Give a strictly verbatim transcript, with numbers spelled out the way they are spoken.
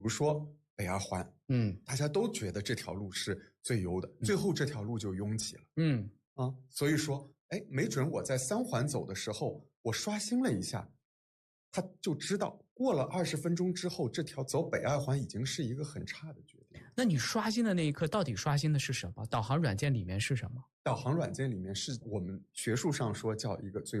如说北二环， 嗯， 大家都觉得这条路是最优的，最后这条路就拥挤了， 嗯啊，所以说，哎，没准我在三环走的时候，我刷新了一下，他就知道过了二十分钟之后，这条走北二环已经是一个很差的决定。 那你刷新的那一刻，到底刷新的是什么？导航软件里面是什么？ 导航软件里面是我们学术上说叫一个最